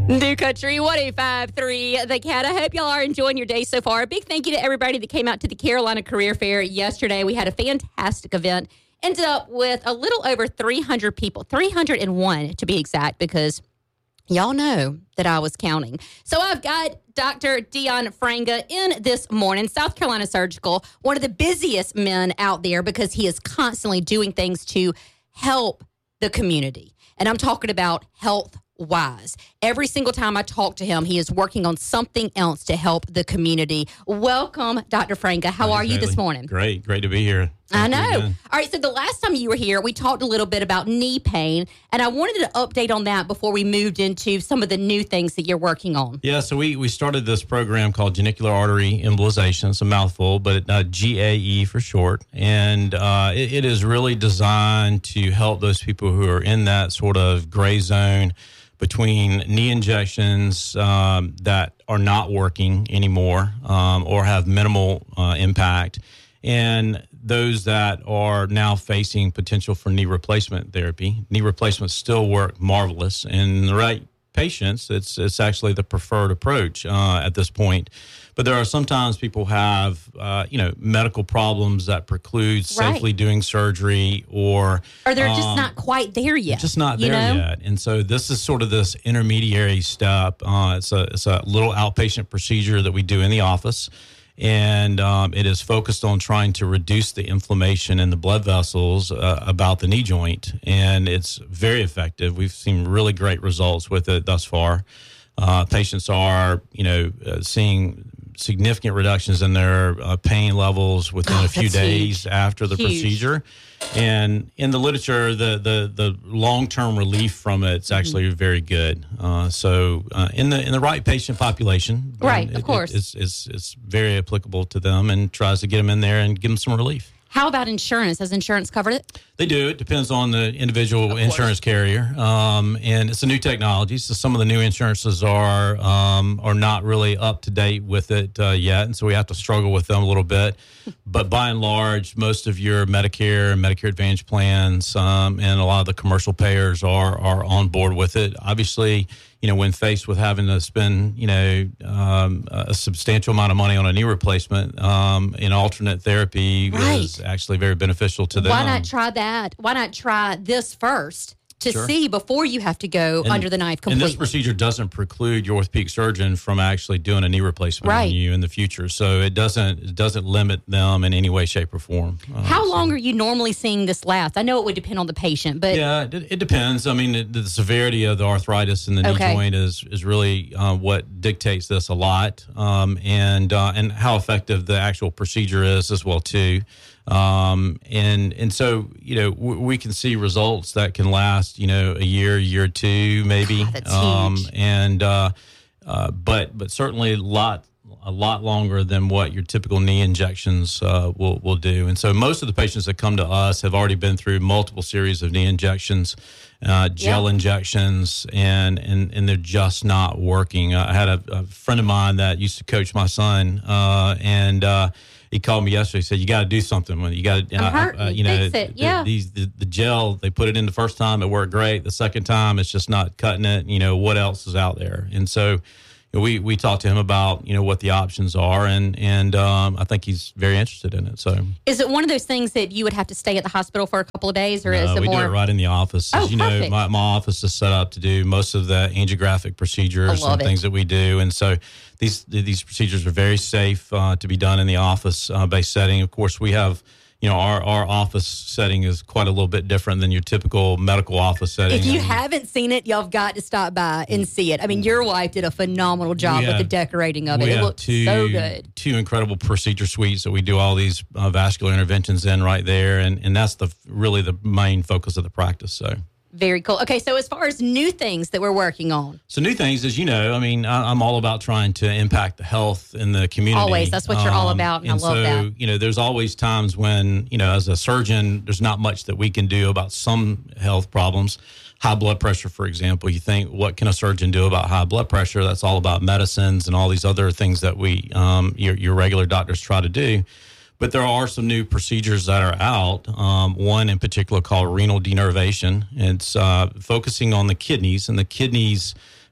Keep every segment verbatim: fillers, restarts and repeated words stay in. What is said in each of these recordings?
New Country one oh five point three, The Cat. I hope y'all are enjoying your day so far. A big thank you to everybody that came out to the Carolina Career Fair yesterday. We had a fantastic event. Ended up with a little over three hundred people, three hundred one to be exact, because y'all know that I was counting. So I've got Doctor Dion Franga in this morning, South Carolina Surgical, one of the busiest men out there because he is constantly doing things to help the community. And I'm talking about health wise. Every single time I talk to him, he is working on something else to help the community. Welcome, Doctor Franga. How Hi, are you Haley. this morning? Great. Great to be here. I Thank you know. again. All right, so the last time you were here, we talked a little bit about knee pain, and I wanted to update on that before we moved into some of the new things that you're working on. Yeah, so we, we started this program called Genicular Artery Embolization. It's a mouthful, but uh, G A E for short. And uh, it, it is really designed to help those people who are in that sort of gray zone between knee injections um, that are not working anymore um, or have minimal uh, impact, and those that are now facing potential for knee replacement therapy. Knee replacements still work marvelous, and in the right patients, it's it's actually the preferred approach uh, at this point. But there are sometimes people have, uh, you know, medical problems that preclude safely Right. doing surgery, or Or they're just um, not quite there yet. just not you there know? yet. And so this is sort of this intermediary step. Uh, it's a it's a little outpatient procedure that we do in the office. And um, it is focused on trying to reduce the inflammation in the blood vessels uh, about the knee joint. And it's very effective. We've seen really great results with it thus far. Uh, patients are, you know, uh, seeing significant reductions in their uh, pain levels within Oh, a few that's days huge. after the Huge. procedure. And in the literature, the the, the long-term relief from it is actually very good. Uh, so uh, in the in the right patient population, Right, then of it- course. it- it's, it's, it's very applicable to them and tries to get them in there and give them some relief. How about insurance? Has insurance covered it? They do. It depends on the individual insurance carrier, um, and it's a new technology. So some of the new insurances are um, are not really up to date with it uh, yet, and so we have to struggle with them a little bit. But by and large, most of your Medicare and Medicare Advantage plans um, and a lot of the commercial payers are are on board with it. Obviously, you know, when faced with having to spend, you know, um, a substantial amount of money on a knee replacement, um, an alternate therapy Right. is actually very beneficial to them. Why not try that? Why not try this first to Sure. see before you have to go And- under the knife And completely? this procedure doesn't preclude your orthopedic surgeon from actually doing a knee replacement Right. on you in the future. So it doesn't it doesn't limit them in any way, shape, or form. Uh, How so- long are you normally seeing this last? I know it would depend on the patient, but Yeah, it, it depends. I mean, it, the severity of the arthritis in the knee Okay. joint is is really uh, what dictates this a lot, um, and uh, and how effective the actual procedure is as well too. Um, and and so you know w- we can see results that can last you know a year, year or two maybe. God, that's um, huge. And uh, uh, but but certainly a lot. a lot longer than what your typical knee injections uh, will will do. And so most of the patients that come to us have already been through multiple series of knee injections, uh, gel Yeah. injections, and, and and they're just not working. I had a, a friend of mine that used to coach my son, uh, and uh, he called me yesterday. He said, "You got to do something with it. You got to, I'm hurting. you know, Fix it. the- Yeah. these the, the gel. They put it in the first time, it worked great. The second time, it's just not cutting it. You know, what else is out there?" And so we we talked to him about you know what the options are, and and um, I think he's very interested in it. So is it one of those things that you would have to stay at the hospital for a couple of days, or is uh, it we more? do it right in the office. Oh, As you know, perfect. my, my office is set up to do most of the angiographic procedures I love and it. things that we do, and so these these procedures are very safe uh, to be done in the office uh, based setting. Of course, we have. You know, our, our office setting is quite a little bit different than your typical medical office setting. If you I mean, haven't seen it, y'all have got to stop by and see it. I mean, your wife did a phenomenal job We with the have- decorating of it. we It have looked two, so good. Two incredible procedure suites that we do all these uh, vascular interventions in right there, and, and that's the really the main focus of the practice. So, Very cool. Okay, so as far as new things that we're working on, so new things, as you know, I mean, I, I'm all about trying to impact the health in the community. Always. That's what you're all about, and I love so, that. you know, there's always times when, you know, as a surgeon, there's not much that we can do about some health problems. High blood pressure, for example, you think, what can a surgeon do about high blood pressure? That's all about medicines and all these other things that we, um, your, your regular doctors try to do. But there are some new procedures that are out, um, one in particular called renal denervation. It's uh, focusing on the kidneys, and the kidneys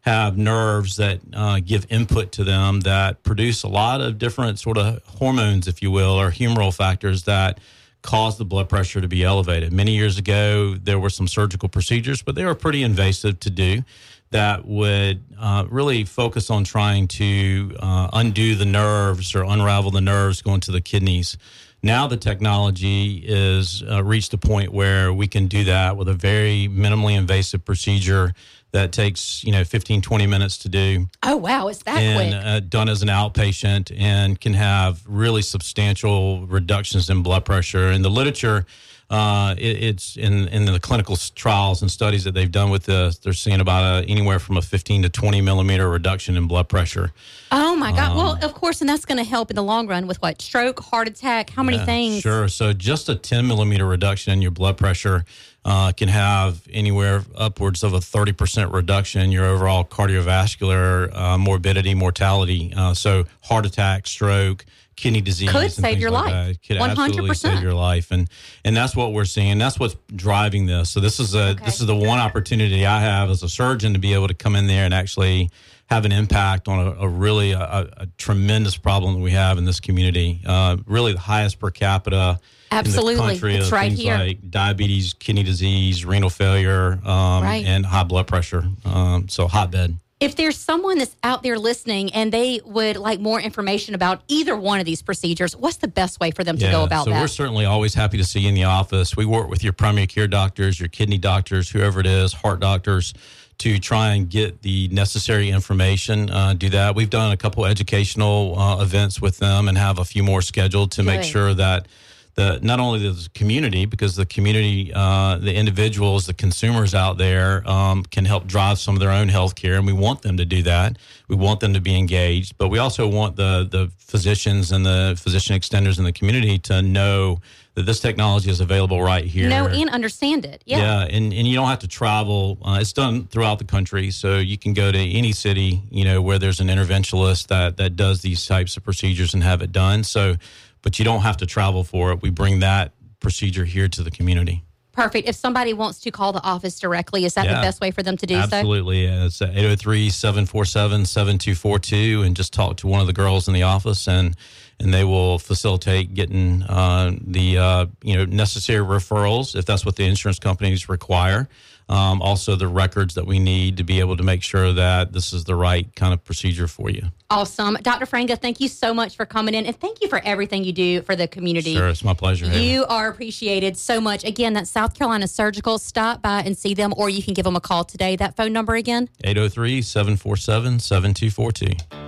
have nerves that uh, give input to them that produce a lot of different sort of hormones, if you will, or humoral factors that cause the blood pressure to be elevated. Many years ago, there were some surgical procedures, but they were pretty invasive to do that would uh, really focus on trying to uh, undo the nerves or unravel the nerves going to the kidneys. Now the technology is uh, reached a point where we can do that with a very minimally invasive procedure that takes, you know, fifteen, twenty minutes to do. Oh, wow. It's that and, quick. Uh, done as an outpatient and can have really substantial reductions in blood pressure. In the literature, uh, it, it's in, in the clinical trials and studies that they've done with this, they're seeing about a, anywhere from a fifteen to twenty millimeter reduction in blood pressure. Oh, my God. Um, well, of course, and that's going to help in the long run with what? Stroke, heart attack, how many yeah, things? Sure. So just a ten millimeter reduction in your blood pressure uh, can have anywhere upwards of a thirty percent reduction in your overall cardiovascular uh, morbidity, mortality. Uh, so heart attack, stroke, kidney disease. Could and save things your like life. that. Could one hundred percent. absolutely save your life. And and that's what we're seeing. That's what's driving this. So this is a Okay. this is the one opportunity I have as a surgeon to be able to come in there and actually have an impact on a, a really a, a tremendous problem that we have in this community. Uh, really the highest per capita Absolutely. in the country It's of right things here. like diabetes, kidney disease, renal failure, um, Right. and high blood pressure. Um, so hotbed. If there's someone that's out there listening and they would like more information about either one of these procedures, what's the best way for them to Yeah, go about so that? we're certainly always happy to see you in the office. We work with your primary care doctors, your kidney doctors, whoever it is, heart doctors, to try and get the necessary information. Uh, do that. We've done a couple educational uh, events with them and have a few more scheduled to make Good. sure that the not only the community, because the community, uh, the individuals, the consumers out there um, can help drive some of their own health care, and we want them to do that. We want them to be engaged, but we also want the the physicians and the physician extenders in the community to know that this technology is available right here. Know and understand it. Yeah. Yeah, and, and you don't have to travel. Uh, it's done throughout the country, so you can go to any city, you know, where there's an interventionalist that, that does these types of procedures and have it done. So, but you don't have to travel for it. We bring that procedure here to the community. Perfect. If somebody wants to call the office directly, is that Yeah. the best way for them to do so? Absolutely. Yeah. It's eight oh three, seven four seven, seven two four two, and just talk to one of the girls in the office, and and they will facilitate getting uh, the uh, you know necessary referrals if that's what the insurance companies require. Um, also, the records that we need to be able to make sure that this is the right kind of procedure for you. Awesome. Doctor Franga, thank you so much for coming in, and thank you for everything you do for the community. Sure, it's my pleasure. You are appreciated so much. Again, that's South Carolina Surgical. Stop by and see them, or you can give them a call today. That phone number again? eight oh three, seven four seven, seven two four two.